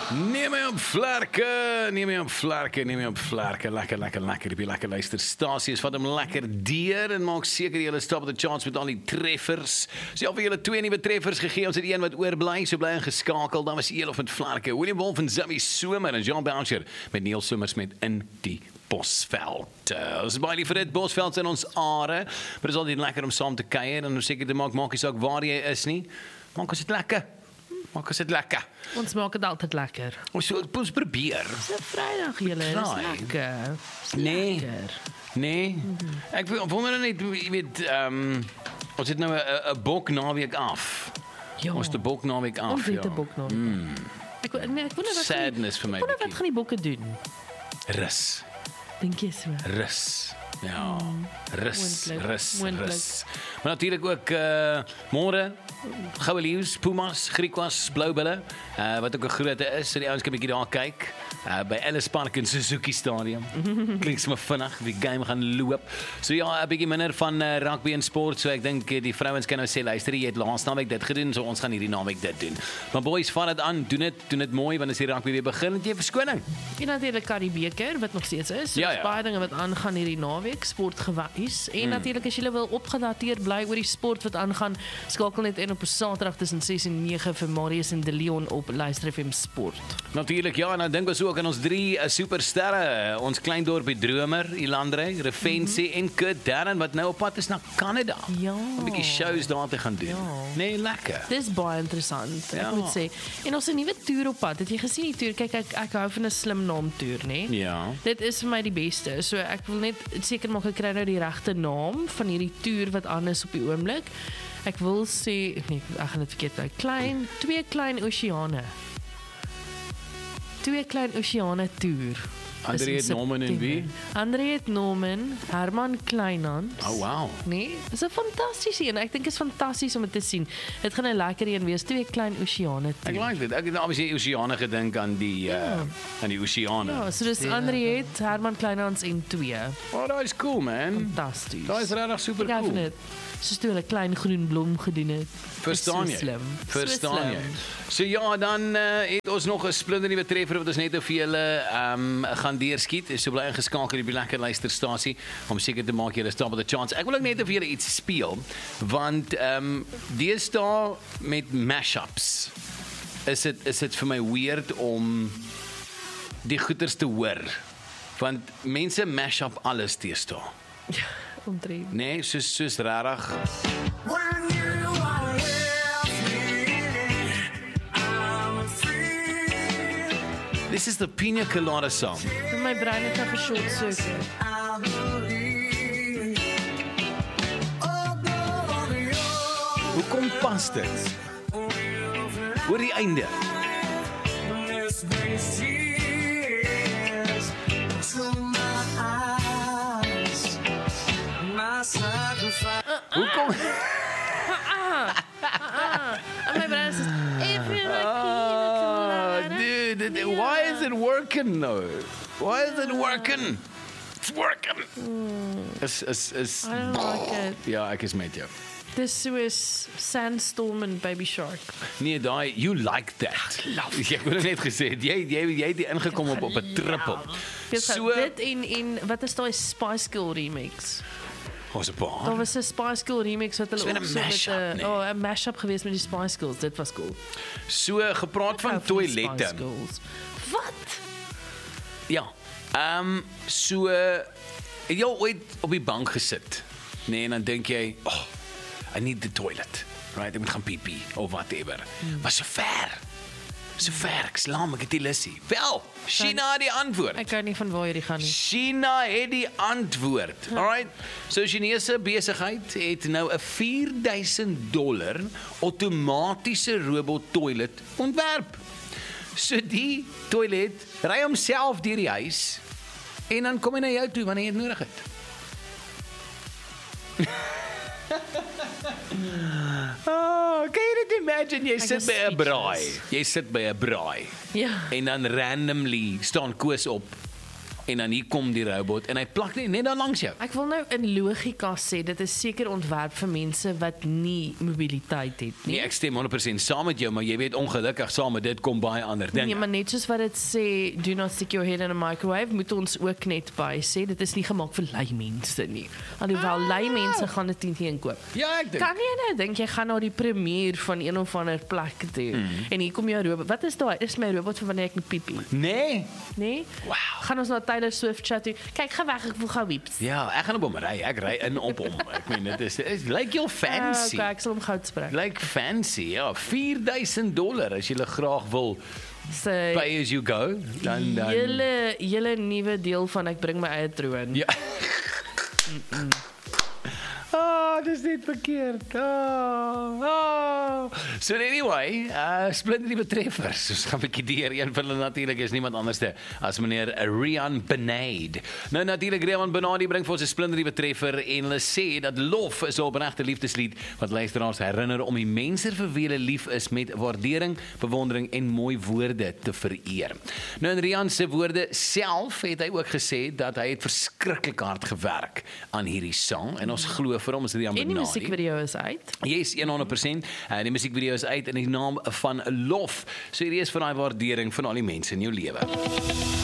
Neem my op vlerke, neem my op vlerke, neem my op vlerke. Lekker, lekker, lekker. Op die lekker luisterstasie is wat hom lekker deur en maak seker julle stap op die chance met al die treffers. So ja, vir julle 2 nuwe treffers gegee, ons het een wat oorbly, so bly ingeskakel. Dan was Elof met vlerke. William Wolf en Zimmy Somer en Jean Boucher met Neil Somers met In die Bosveld. Ons is baie lief vir dit, Bosveld in ons are, maar dit is altyd lekker om saam te kuier en om seker te maak nie saak waar jy is nie. Maak ons dit lekker. Maak ons dit lekker. Ons maak dit altyd lekker. Ons probeer. Dis 'n Vrydag julle, dis lekker. Nee. Lekker. Nee. Ek wonder net, jy weet, ons het nou 'n bok naweek af. Ja. Ons het 'n bok naweek af. Ons het 'n bok naweek. Ek wonder wat Sadness vir my. Wonder wat gaan die bokke doen? Rus. Dink jy so? Rus. Ja, rus. Moontlik. Maar natuurlik ook môre Goue Leeu's, Pumas, Griquas, Bloubulle, wat ook 'n grootte is, so die ouens kan 'n bietjie daar kyk. By Ellis Park in Suzuki Stadium. Klink sommer vinnig, die game gaan loop. So ja, 'n bietjie minder van rugby en sport, so ek dink die vrouens kan nou sê, luister, jy het laas naweek dit gedoen, so ons gaan hierdie naweek dit doen. Maar boys, vat dit aan, doen dit mooi, want as die rugby weer begin, het jy verskoning. En natuurlik die beker wat nog steeds is. So Ja. baie dinge wat aangaan hierdie naweek, sportgewys. En natuurlik as jy wil opgedateerd bly oor die sport wat aangaan, skakel net in op Saterdag tussen 6 en 9 vir Marius en De Leon op Luister FM Sport. Natuurlijk, ja, en dan dink ons ook aan ons 3 supersterre. Ons klein dorpie Dromer, Ilandre, Refensie en Kurt Darren, wat nou op pad is na Canada. Ja. 'n bietjie shows daar te gaan doen. Ja. Nee, lekker. Dis baie interessant, Ja. ek moet sê. En ons 'n nuwe toer op pad. Het jy gesien die toer? Kyk, ek hou van 'n slim naam toer, né? Ja. Dit is vir my die beste. So ek wil net seker maak ek kry nou die regte naam van hierdie toer wat aan is op die oomblik. Ek wil sê, nee, ek gaan dit verkeerd nou. 2 klein oseane. 2 klein oseane toer. André het Norman en wie? André het Norman, Herman Kleinhans. Oh, wow. Nee, dis 'n fantastiese een. Ek dink dit is fantasties om dit te sien. Dit gaan 'n lekker een wees, 2 klein oseane toer. Ek like dit. Ek het obviously oseane gedink aan die aan die oseane. Ja, so dis André het, Herman Kleinhans en 2. Oh, dat is cool, man. Fantasties. Dat is regtig super Ek cool. vind dit. Soos toe hulle klein groen blom gedoen het. Verstaan Dis jy? so slim. Verstaan So jy? slim. So ja, dan het ons nog 'n splinter nuwe treffer wat ons net vir julle gaan deurskiet. So bly ingeskakel op die lekker luisterstasie om seker te maak julle stap op the chance. Ek wil ook net vir julle iets speel, want deesdae met mashups is dit vir my weird om die goeters te hoor. Want mense mash up alles deesdae. Omtrent. Nee, soos regtig. This is the Pina Colada song. My brein het nou short circuit. Hoekom pas dit? Hoor die einde. Hoekom? En my brein is Dude, why is it working though? Why is it working? It's working. Is I don't like it. Ja, ek is met jou. Dis soos Sandstorm en Baby Shark. Nee, daai you like that. Ek wou net gesê het, jy het ingekom op 'n triple. So dit en wat is daai Spice Girl remix? Ons 'n paar. Daar was 'n Spice Girl remix wat hulle So 'n ook so mashup, met 'n nee. 'n mashup geweest met die Spice Girls. Dit was cool. So gepraat van toilette. Spice Girls. Wat? Ja. So het jy ooit op die bank gesit? Nee, en dan dink jy, "Oh, I need the toilet." Right, ek moet gaan piepie of whatever. Maar so ver. So ver, ek slaam, ek het die lussie. Wel, Sheena het die antwoord. Ek kan nie van waar jy gaan nie. Sheena het die antwoord. Alright. So Chinese besigheid het nou 'n $4,000 outomatiese robot toilet ontwerp. So die toilet ry homself deur die huis en dan kom hy na jou toe wanneer jy dit nodig het. Kan jy dit imagine? Jy sit is by 'n braai. speechless. Jy sit by 'n braai. Ja. En dan randomly staan Koos op en dan hier kom die robot en hy plak net daar langs jou. Ek wil nou in logika sê, dit is seker ontwerp vir mense wat nie mobiliteit het nie. Nee, ek stem 100% saam met jou, maar jy weet ongelukkig saam met dit kom baie ander dinge. Nee, maar net soos wat dit sê, do not stick your head in a microwave, moet ons ook net by sê, dit is nie gemaak vir lui mense nie. Alhoewel lui mense gaan dit nie inkoop. Ja, ek dink. Kan jy nou dink jy gaan na die premier van een of ander plek toe en hier kom jou robot. Wat is daai? Is my robot vir wanneer ek moet piepie? Nee. Nee? Wow. Gaan ons na Taylor Swift chat toe. Kyk, ga weg, ek wil gou wieps. Ja, ek gaan op hom ry. Ek ry in op hom. Ek meen dit is lyk heel fancy. Okay, ek sal hom gou spreek. Lyk fancy. Ja, $4,000 as jy graag wil So, pay as you go. Dan Julle nuwe deel van ek bring my eie troon. ja. Dis net verkeerd. So anyway, splinter die betreffers. Ons gaan 'n bietjie deur. Een van hulle natuurlik is niemand anderste as meneer Rian Benaid. Nou natuurlik Rian Benaid bring vir ons 'n splinter die betreffer en hulle sê dat lof is 'n opregte liefdeslied wat luisteraars herinner om die mense vir wie hulle lief is met waardering, bewondering en mooi woorde te vereer. Nou in Rian se woorde self het hy ook gesê dat hy het verskriklik hard gewerk aan hierdie sang en ons glo vir hom is Rian En die Benaid. musiekvideo is uit. Yes, 100%. Die musiekvideo is uit in die naam van Lof. So hierdie is vir daai waardering van al die mense in jou lewe.